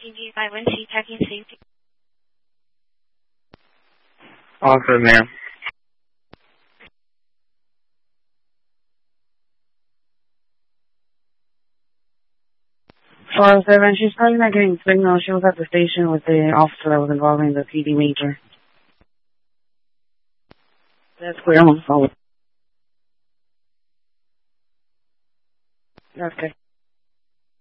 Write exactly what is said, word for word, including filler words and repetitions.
P G by Wincy Checking Safety. Officer, ma'am. four oh seven, she's probably not getting signal. She was at the station with the officer that was involved in the P D major. That's clear, I'm on the phone. That's good.